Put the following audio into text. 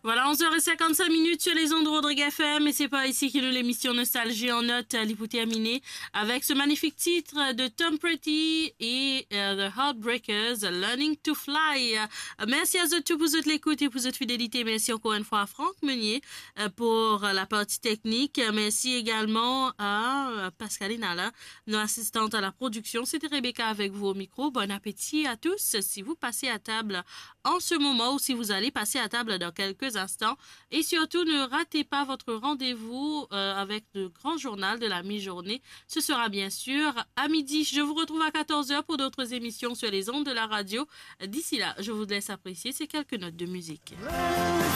Voilà, 11h55 sur les ondes de Rodrigue FM et c'est pas ici que l'émission Nostalgie en note pour terminer avec ce magnifique titre de Tom Petty et The Heartbreakers, Learning to Fly. Merci à tous pour votre écoute et pour votre fidélité. Merci encore une fois à Franck Meunier pour la partie technique. Merci également à Pascaline Alain, nos assistantes à la production. C'était Rebecca avec vous au micro. Bon appétit à tous. Si vous passez à table en ce moment ou si vous allez passer à table dans quelques instants. Et surtout, ne ratez pas votre rendez-vous avec le grand journal de la mi-journée. Ce sera bien sûr à midi. Je vous retrouve à 14h pour d'autres émissions sur les ondes de la radio. D'ici là, je vous laisse apprécier ces quelques notes de musique.